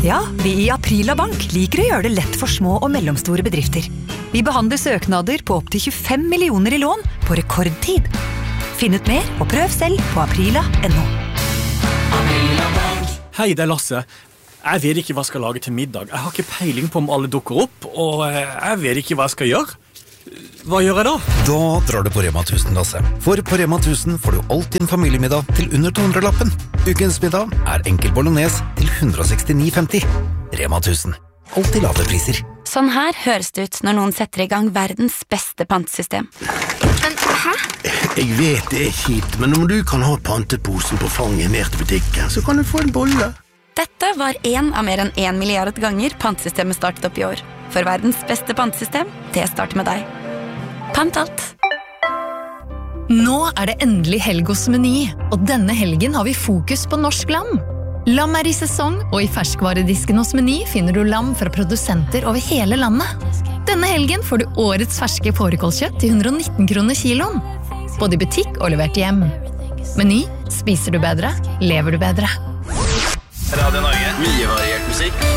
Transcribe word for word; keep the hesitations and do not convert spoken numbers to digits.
Ja, vi i Aprila Bank liker å gjøre det lett for små og mellomstore bedrifter. Vi behandler søknader på opp til tjuefem millioner i lån på rekordtid. Finn ut mer og prøv selv på aprila punktum no. Hei, det er Lasse. Jeg vet ikke hva jeg skal lage til middag. Jeg har ikke peiling på om alle dukker opp, og jeg vet ikke hva jeg skal gjøre. Hva gjør jeg da? Da drar du på Rema tusen, Lasse. For på Rema tusen får du alltid en familiemiddag til under to hundre lappen. Ukens middag er enkel bolognese til ett hundre sekstini femti. Rema tusen. Alltid lave priser. Sånn her høres det ut når noen setter i gang verdens beste pantesystem. Men, hæ? Jeg vet det er kjipt, men om du kan ha panteposen på fanget ned til butikken, så kan du få en bolle. Dette var en av mer enn en milliard ganger pantesystemet startet opp i år. For verdens beste pantesystem, det starter med deg. Pant alt. Nå er det endelig helg hos Meny, og denne helgen har vi fokus på norsk lam. Lam er i sesong, og i ferskvaredisken hos Meny finner du lam fra produsenter over hele landet. Denne helgen får du årets ferske fårikålkjøtt til hundre og nitten kroner kiloen. Både i butikk og levert hjem. Meny, spiser du bedre, lever du bedre. Radio Norge. Mye variert musikk.